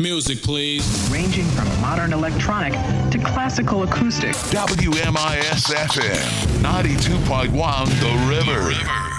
Music, please. Ranging from modern electronic to classical acoustic. WMIS FM 92.1 The River.